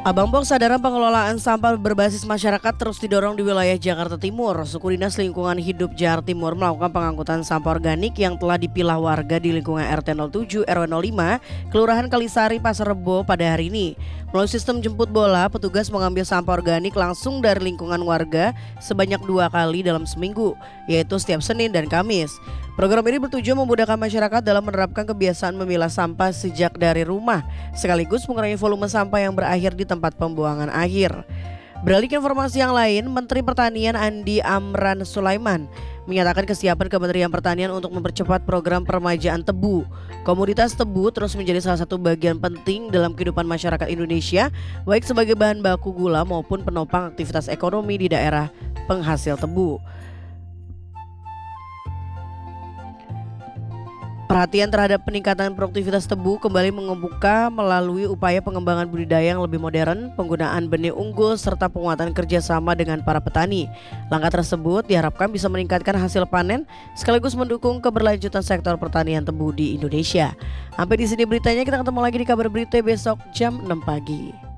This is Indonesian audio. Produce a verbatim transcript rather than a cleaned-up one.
Abang Box sadaran pengelolaan sampah berbasis masyarakat terus didorong di wilayah Jakarta Timur. Suku Dinas Lingkungan Hidup Jakarta Timur melakukan pengangkutan sampah organik yang telah dipilah warga di lingkungan R T nol tujuh R W nol lima, Kelurahan Kalisari, Pasar Rebo pada hari ini. Melalui sistem jemput bola, petugas mengambil sampah organik langsung dari lingkungan warga sebanyak dua kali dalam seminggu, yaitu setiap Senin dan Kamis. Program ini bertujuan memudahkan masyarakat dalam menerapkan kebiasaan memilah sampah sejak dari rumah, sekaligus mengurangi volume sampah yang berakhir di tempat pembuangan akhir. Beralih ke informasi yang lain, Menteri Pertanian Andi Amran Sulaiman menyatakan kesiapan Kementerian Pertanian untuk mempercepat program peremajaan tebu. Komoditas tebu terus menjadi salah satu bagian penting dalam kehidupan masyarakat Indonesia, baik sebagai bahan baku gula maupun penopang aktivitas ekonomi di daerah penghasil tebu. Perhatian terhadap peningkatan produktivitas tebu kembali mengemuka melalui upaya pengembangan budidaya yang lebih modern, penggunaan benih unggul, serta penguatan kerjasama dengan para petani. Langkah tersebut diharapkan bisa meningkatkan hasil panen sekaligus mendukung keberlanjutan sektor pertanian tebu di Indonesia. Sampai di sini beritanya, kita ketemu lagi di kabar berita besok jam enam pagi.